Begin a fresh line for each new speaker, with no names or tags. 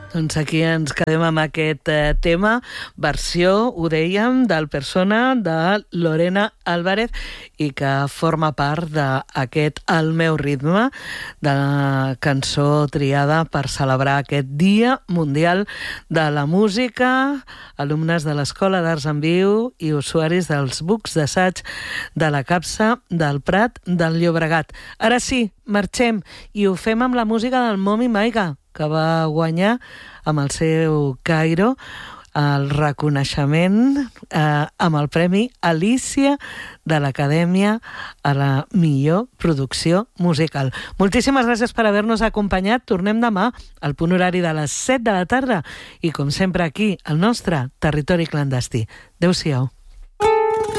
Doncs aquí ens quedem amb aquest tema, versió, ho dèiem, del Persona, de Lorena Álvarez, i que forma part d'aquest El meu ritme, de la cançó triada per celebrar aquest Dia Mundial de la Música, alumnes de l'Escola d'Arts en Viu i usuaris dels bucs d'assaig de la Capsa del Prat del Llobregat. Ara sí, marxem, i ho fem amb la música del Momi Maiga, que va guanyar amb el seu Cairo el reconeixement amb el Premi Alícia de l'Acadèmia a la millor producció musical. Moltíssimes gràcies per haver-nos acompanyat. Tornem demà al punt horari de les 7 de la tarda i, com sempre, aquí, al nostre territori clandestí. Adéu-siau.